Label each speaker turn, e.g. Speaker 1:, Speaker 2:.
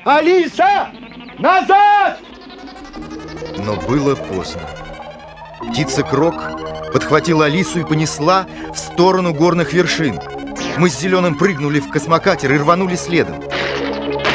Speaker 1: Алиса! Назад!
Speaker 2: Но было поздно. Птица Крок подхватила Алису и понесла в сторону горных вершин. Мы с Зеленым прыгнули в космокатер и рванули следом.